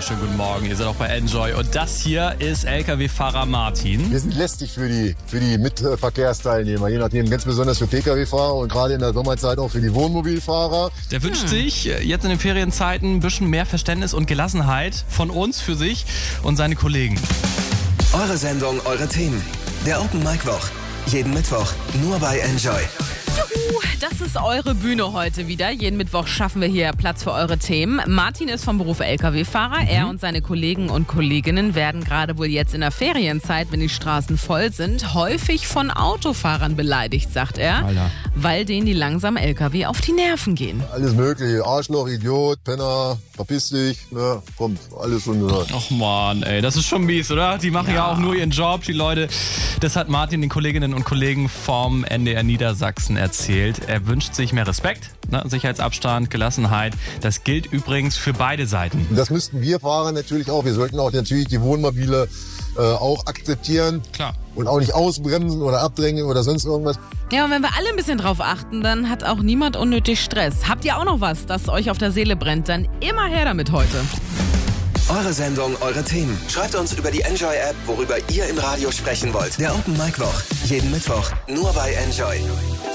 wunderschönen guten Morgen. Ihr seid auch bei Enjoy. Und das hier ist LKW-Fahrer Martin. Wir sind lästig für die Mitverkehrsteilnehmer, je nachdem, ganz besonders für Pkw-Fahrer und gerade in der Sommerzeit auch für die Wohnmobilfahrer. Der wünscht sich jetzt in den Ferienzeiten ein bisschen mehr Verständnis und Gelassenheit von uns für sich und seine Kollegen. Eure Sendung, eure Themen. Der Open Mic Woch. Jeden Mittwoch nur bei Enjoy. Juhu, das ist eure Bühne heute wieder. Jeden Mittwoch schaffen wir hier Platz für eure Themen. Martin ist vom Beruf LKW-Fahrer. Er und seine Kollegen und Kolleginnen werden gerade wohl jetzt in der Ferienzeit, wenn die Straßen voll sind, häufig von Autofahrern beleidigt, sagt er. Alter. Weil denen die langsamen LKW auf die Nerven gehen. Alles mögliche, Arschloch, Idiot, Penner, verpiss dich, ne, kommt, alles schon gehört. Ach man, ey, das ist schon mies, oder? Die machen ja auch nur ihren Job, die Leute. Das hat Martin den Kolleginnen und Kollegen vom NDR Niedersachsen erzählt. Er wünscht sich mehr Respekt, ne? Sicherheitsabstand, Gelassenheit. Das gilt übrigens für beide Seiten. Und das müssten wir Fahrer natürlich auch. Wir sollten auch natürlich die Wohnmobile auch akzeptieren. Klar. Und auch nicht ausbremsen oder abdrängen oder sonst irgendwas. Ja, und wenn wir alle ein bisschen drauf achten, dann hat auch niemand unnötig Stress. Habt ihr auch noch was, das euch auf der Seele brennt, dann immer her damit heute. Eure Sendung, eure Themen. Schreibt uns über die Enjoy-App, worüber ihr im Radio sprechen wollt. Der Open Mic Woch. Jeden Mittwoch nur bei Enjoy.